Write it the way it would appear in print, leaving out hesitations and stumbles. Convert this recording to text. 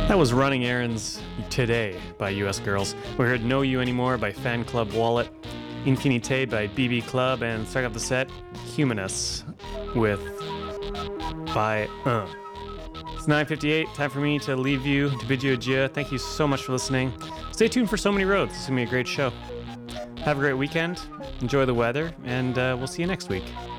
That was Running Errands Today by US Girls. We heard Know You Anymore by Fan Club Wallet, Infinite by BB Club, and starting off the set, Humanus with by It's 9:58, time for me to leave you, to bid you adieu. Thank you so much for listening. Stay tuned for So Many Roads. It's going to be a great show. Have a great weekend, enjoy the weather, and we'll see you next week.